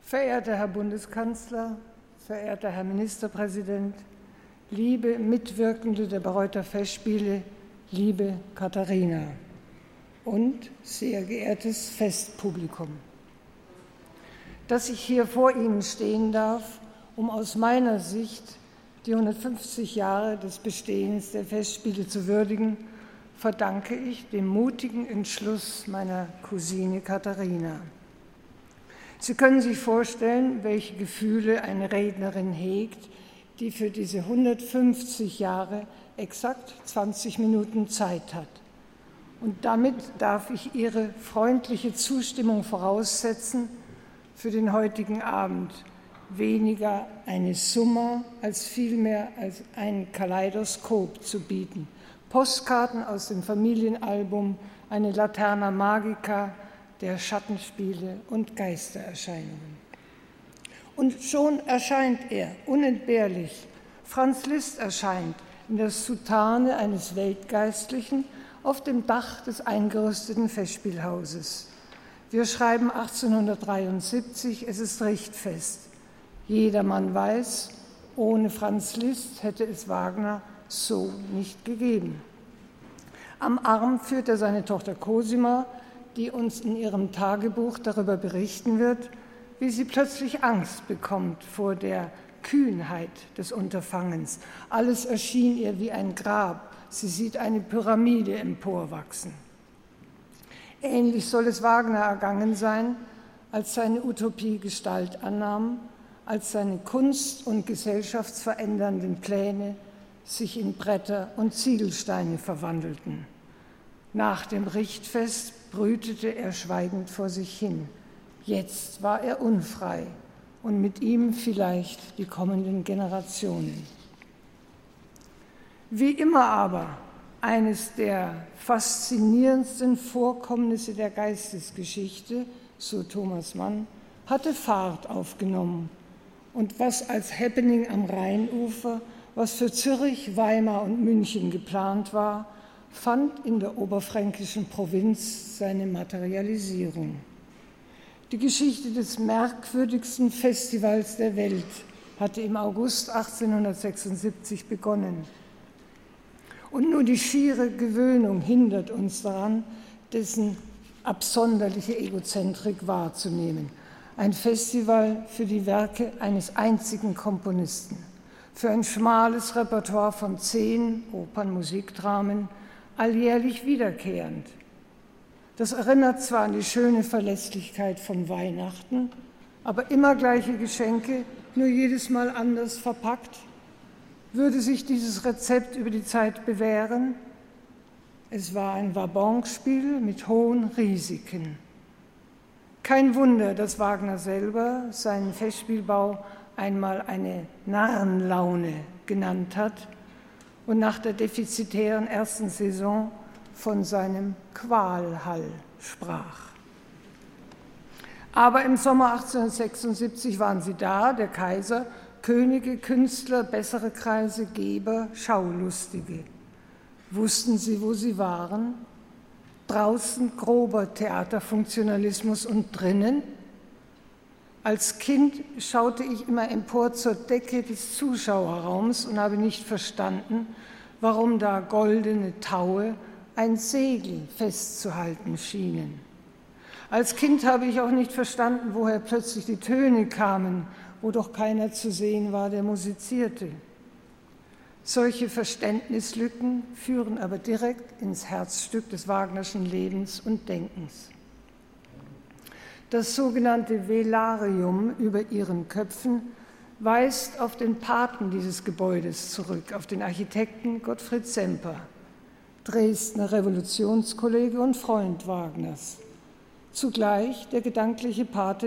Verehrter Herr Bundeskanzler, verehrter Herr Ministerpräsident, liebe Mitwirkende der Bayreuther Festspiele, liebe Katharina und sehr geehrtes Festpublikum. Dass ich hier vor Ihnen stehen darf, um aus meiner Sicht die 150 Jahre des Bestehens der Festspiele zu würdigen, verdanke ich dem mutigen Entschluss meiner Cousine Katharina. Sie können sich vorstellen, welche Gefühle eine Rednerin hegt, die für diese 150 Jahre exakt 20 Minuten Zeit hat. Und damit darf ich Ihre freundliche Zustimmung voraussetzen, für den heutigen Abend weniger eine Summa als vielmehr als ein Kaleidoskop zu bieten. Postkarten aus dem Familienalbum, eine Laterna Magica der Schattenspiele und Geistererscheinungen. Und schon erscheint er, unentbehrlich. Franz Liszt erscheint in der Soutane eines Weltgeistlichen auf dem Dach des eingerüsteten Festspielhauses. Wir schreiben 1873, es ist Richtfest. Jedermann weiß, ohne Franz Liszt hätte es Wagner so nicht gegeben. Am Arm führt er seine Tochter Cosima, die uns in ihrem Tagebuch darüber berichten wird, wie sie plötzlich Angst bekommt vor der Kühnheit des Unterfangens. Alles erschien ihr wie ein Grab. Sie sieht eine Pyramide emporwachsen. Ähnlich soll es Wagner ergangen sein, als seine Utopie Gestalt annahm, als seine kunst- und gesellschaftsverändernden Pläne sich in Bretter und Ziegelsteine verwandelten. Nach dem Richtfest brütete er schweigend vor sich hin. Jetzt war er unfrei und mit ihm vielleicht die kommenden Generationen. Wie immer aber, eines der faszinierendsten Vorkommnisse der Geistesgeschichte, so Thomas Mann, hatte Fahrt aufgenommen. Und was als Happening am Rheinufer, was für Zürich, Weimar und München geplant war, fand in der oberfränkischen Provinz seine Materialisierung. Die Geschichte des merkwürdigsten Festivals der Welt hatte im August 1876 begonnen. Und nur die schiere Gewöhnung hindert uns daran, dessen absonderliche Egozentrik wahrzunehmen. Ein Festival für die Werke eines einzigen Komponisten, für ein schmales Repertoire von 10 Opernmusikdramen, alljährlich wiederkehrend. Das erinnert zwar an die schöne Verlässlichkeit von Weihnachten, aber immer gleiche Geschenke, nur jedes Mal anders verpackt. Würde sich dieses Rezept über die Zeit bewähren? Es war ein Wabonspiel mit hohen Risiken. Kein Wunder, dass Wagner selber seinen Festspielbau einmal eine Narrenlaune genannt hat und nach der defizitären ersten Saison von seinem Qualhall sprach. Aber im Sommer 1876 waren sie da, der Kaiser, Könige, Künstler, bessere Kreise, Geber, Schaulustige. Wussten sie, wo sie waren? Draußen grober Theaterfunktionalismus und drinnen? Als Kind schaute ich immer empor zur Decke des Zuschauerraums und habe nicht verstanden, warum da goldene Taue ein Segel festzuhalten schienen. Als Kind habe ich auch nicht verstanden, woher plötzlich die Töne kamen, wo doch keiner zu sehen war, der musizierte. Solche Verständnislücken führen aber direkt ins Herzstück des Wagnerschen Lebens und Denkens. Das sogenannte Velarium über ihren Köpfen weist auf den Paten dieses Gebäudes zurück, auf den Architekten Gottfried Semper, Dresdner Revolutionskollege und Freund Wagners, zugleich der gedankliche Pate